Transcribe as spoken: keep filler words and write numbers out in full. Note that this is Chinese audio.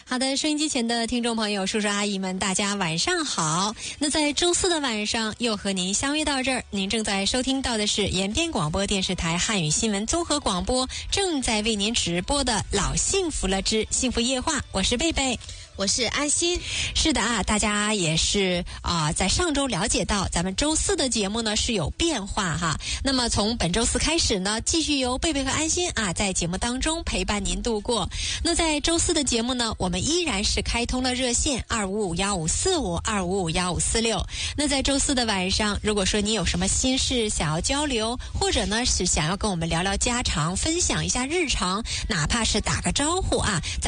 好的，收音机前的听众朋友、叔叔阿姨们，大家晚上好。那在周四的晚上又和您相约到这儿，您正在收听到的是延边广播电视台汉语新闻综合广播，正在为您直播的老幸福了之幸福夜话，我是贝贝。 我是安心。 是的啊，大家也是啊、呃，在上周了解到咱们周四的节目呢是有变化哈。那么从本周四开始呢，继续由贝贝和安心啊在节目当中陪伴您度过。那在周四的节目呢，我们依然是开通了热线二五五幺五四五二五五幺五四六。那在周四的晚上，如果说你有什么心事想要交流，或者呢是想要跟我们聊聊家常，分享一下日常，哪怕是打个招呼啊。